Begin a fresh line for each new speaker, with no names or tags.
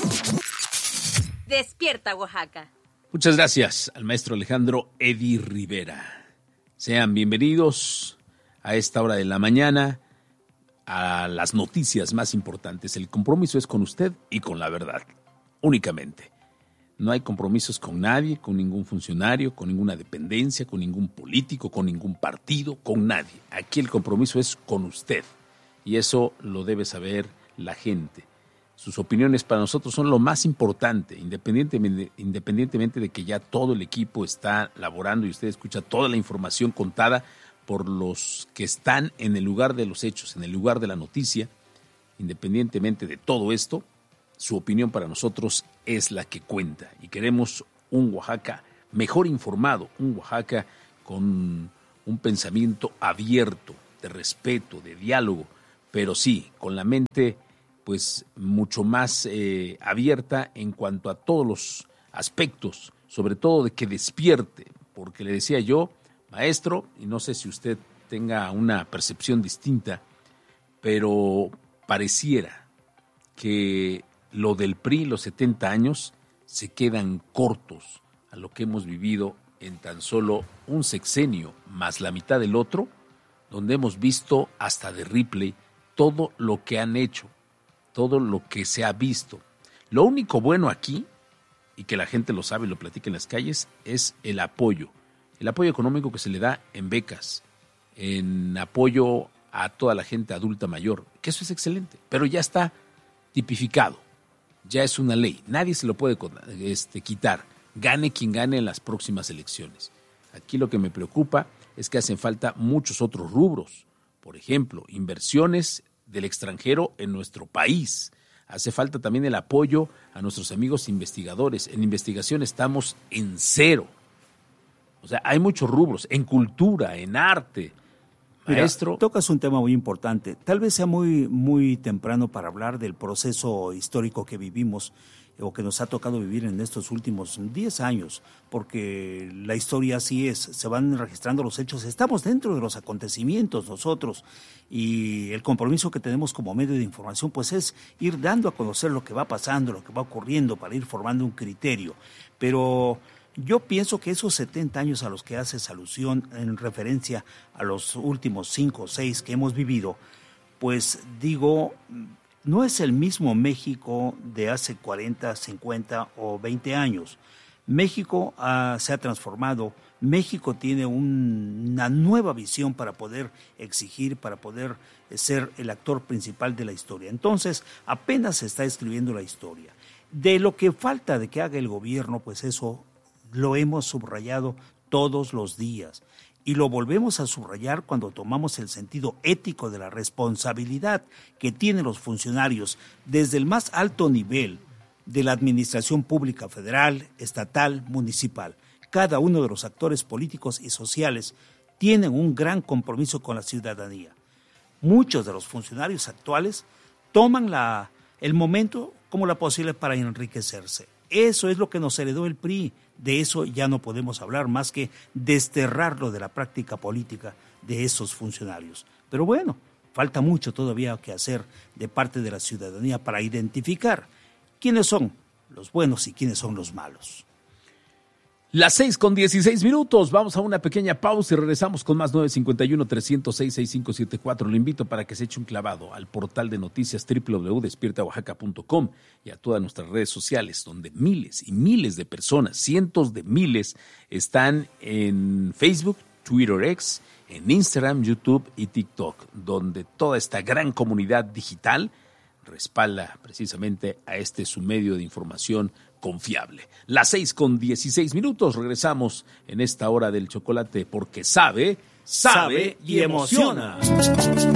Despierta Oaxaca.
Muchas gracias al maestro Alejandro Eddie Rivera. Sean bienvenidos a esta hora de la mañana a las noticias más importantes. El compromiso es con usted y con la verdad, únicamente. No hay compromisos con nadie, con ningún funcionario, con ninguna dependencia, con ningún político, con ningún partido, con nadie. Aquí el compromiso es con usted y eso lo debe saber la gente. Sus opiniones para nosotros son lo más importante, independientemente de que ya todo el equipo está laborando y usted escucha toda la información contada por los que están en el lugar de los hechos, en el lugar de la noticia. Independientemente de todo esto, su opinión para nosotros es la que cuenta y queremos un Oaxaca mejor informado, un Oaxaca con un pensamiento abierto, de respeto, de diálogo, pero sí, con la mente pues mucho más abierta en cuanto a todos los aspectos, sobre todo de que despierte, porque le decía yo, maestro, y no sé si usted tenga una percepción distinta, pero pareciera que lo del PRI, los 70 años, se quedan cortos a lo que hemos vivido en tan solo un sexenio, más la mitad del otro, donde hemos visto hasta de Ripley todo lo que han hecho, todo lo que se ha visto. Lo único bueno aquí, y que la gente lo sabe y lo platica en las calles, es el apoyo económico que se le da en becas, en apoyo a toda la gente adulta mayor, que eso es excelente, pero ya está tipificado. Ya es una ley, nadie se lo puede quitar, gane quien gane en las próximas elecciones. Aquí lo que me preocupa es que hacen falta muchos otros rubros, por ejemplo, inversiones del extranjero en nuestro país. Hace falta también el apoyo a nuestros amigos investigadores. En investigación estamos en cero. O sea, hay muchos rubros, en cultura, en arte. Maestro.
Mira, tocas un tema muy importante. Tal vez sea muy temprano para hablar del proceso histórico que vivimos o que nos ha tocado vivir en estos últimos 10 años, porque la historia así es, se van registrando los hechos, estamos dentro de los acontecimientos nosotros y el compromiso que tenemos como medio de información pues es ir dando a conocer lo que va pasando, lo que va ocurriendo para ir formando un criterio, pero yo pienso que esos 70 años a los que haces alusión en referencia a los últimos 5 o 6 que hemos vivido, pues digo, no es el mismo México de hace 40, 50 o 20 años. México se ha transformado, México tiene una nueva visión para poder exigir, para poder ser el actor principal de la historia. Entonces, apenas se está escribiendo la historia. De lo que falta de que haga el gobierno, pues eso lo hemos subrayado todos los días y lo volvemos a subrayar cuando tomamos el sentido ético de la responsabilidad que tienen los funcionarios desde el más alto nivel de la administración pública federal, estatal, municipal. Cada uno de los actores políticos y sociales tienen un gran compromiso con la ciudadanía. Muchos de los funcionarios actuales toman el momento como la posible para enriquecerse. Eso es lo que nos heredó el PRI. De eso ya no podemos hablar más que desterrarlo de la práctica política de esos funcionarios. Pero bueno, falta mucho todavía que hacer de parte de la ciudadanía para identificar quiénes son los buenos y quiénes son los malos.
Las 6:16, vamos a una pequeña pausa y regresamos con más 951-306-6574. Lo invito para que se eche un clavado al portal de noticias www.despiertaoaxaca.com y a todas nuestras redes sociales, donde miles y miles de personas, cientos de miles, están en Facebook, Twitter X, en Instagram, YouTube y TikTok, donde toda esta gran comunidad digital respalda precisamente a su medio de información confiable. Las 6:16, regresamos en esta hora del chocolate porque sabe y emociona.